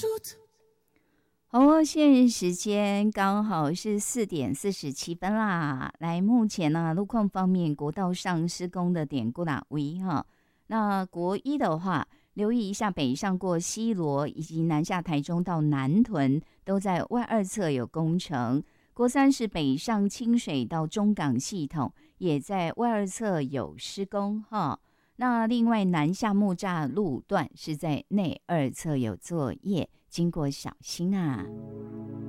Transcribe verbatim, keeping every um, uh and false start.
好哦，现在时间刚好是四点四十七分啦。来，目前呢，路况方面，国道上施工的点过哪位哈？那国一的话，留意一下北上过西螺以及南下台中到南屯，都在外二侧有工程。国三是北上清水到中港系统，也在外二侧有施工哈。那另外南下木栅路段是在内二侧有作业，经过小心啊。